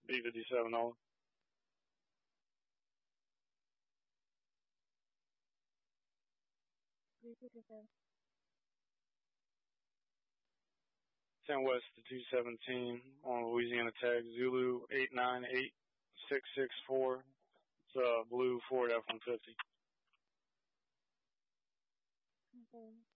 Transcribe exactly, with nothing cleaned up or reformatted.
B fifty-seven Nolan. B fifty-seven. ten West to two seventeen on Louisiana tag Zulu eight nine eight six six four. It's a blue Ford F one fifty. Okay.